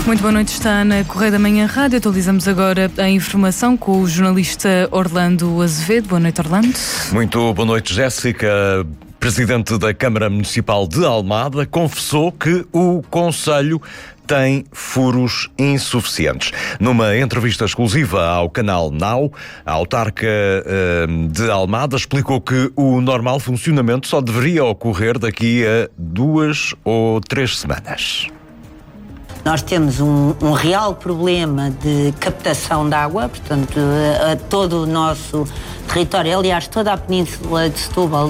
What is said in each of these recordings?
Muito boa noite, está na Correio da Manhã Rádio. Atualizamos agora a informação com o jornalista Orlando Azevedo. Boa noite, Orlando. Muito boa noite, Jéssica. Presidente da Câmara Municipal de Almada confessou que o Conselho tem furos insuficientes. Numa entrevista exclusiva ao canal Now, a autarca de Almada explicou que o normal funcionamento só deveria ocorrer daqui a 2 ou 3 semanas. Nós temos um real problema de captação de água, portanto, a todo o nosso território, aliás, toda a península de Setúbal,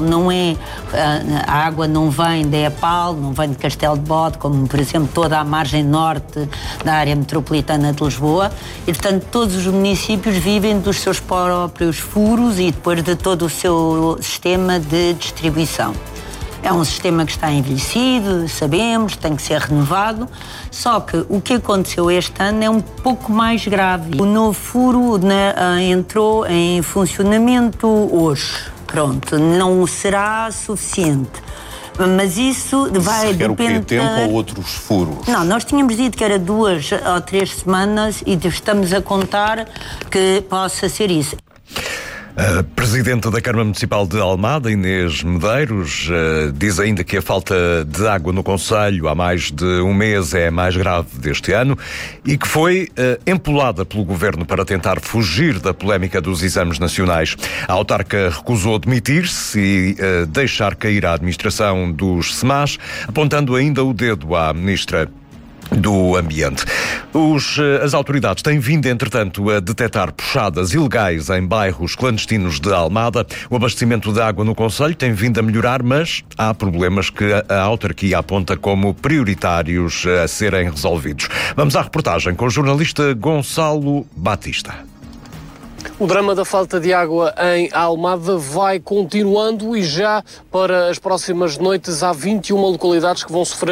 a água não vem de Epal, não vem de Castelo de Bode, como, por exemplo, toda a margem norte da área metropolitana de Lisboa, e, portanto, todos os municípios vivem dos seus próprios furos e depois de todo o seu sistema de distribuição. É um sistema que está envelhecido, sabemos, tem que ser renovado, só que o que aconteceu este ano é um pouco mais grave. O novo furo entrou em funcionamento hoje. Pronto, não será suficiente. Mas isso vai depender... tempo ou outros furos? Não, nós tínhamos dito que era 2 ou 3 semanas e estamos a contar que possa ser isso. A Presidente da Câmara Municipal de Almada, Inês Medeiros, diz ainda que a falta de água no concelho há mais de um mês é a mais grave deste ano e que foi empolada pelo Governo para tentar fugir da polémica dos exames nacionais. A autarca recusou demitir-se e deixar cair a administração dos SEMAS, apontando ainda o dedo à Ministra do Ambiente. As autoridades têm vindo, entretanto, a detectar puxadas ilegais em bairros clandestinos de Almada. O abastecimento de água no concelho tem vindo a melhorar, mas há problemas que a autarquia aponta como prioritários a serem resolvidos. Vamos à reportagem com o jornalista Gonçalo Batista. O drama da falta de água em Almada vai continuando e já para as próximas noites há 21 localidades que vão sofrer